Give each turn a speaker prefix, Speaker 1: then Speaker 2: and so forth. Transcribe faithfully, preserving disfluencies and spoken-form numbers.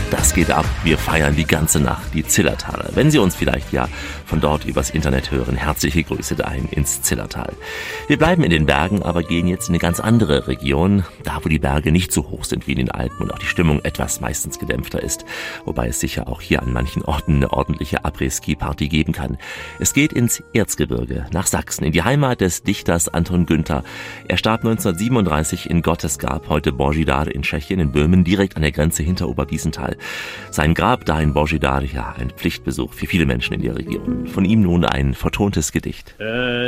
Speaker 1: das geht ab. Wir feiern die ganze Nacht die Zillertaler. Wenn Sie uns vielleicht ja von dort übers Internet hören, herzliche Grüße dahin ins Zillertal. Wir bleiben in den Bergen, aber gehen jetzt in eine ganz andere Region, da wo die Berge nicht so hoch sind wie in den Alpen und auch die Stimmung etwas meistens gedämpfter ist, wobei es sicher auch hier an manchen Orten eine ordentliche Après-Ski-Party geben kann. Es geht ins Erzgebirge, nach Sachsen, in die Heimat des Dichters Anton Günther. Er starb neunzehnhundertsiebenunddreißig in Gottesgab, heute Božidar in Tschechien, in Böhmen, direkt an der Grenze hinter Oberwiesenthal. Sein Grab da in Božidar, ja, ein Pflichtbesuch für viele Menschen in der Region. Von ihm nun ein vertontes Gedicht.